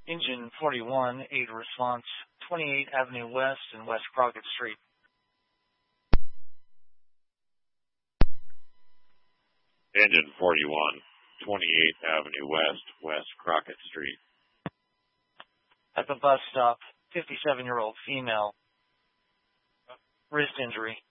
Engine 41, aid response, 28 Avenue West and West Crockett Street. Engine 41, 28 Avenue West, West Crockett Street. At the bus stop, 57-year-old female, wrist injury.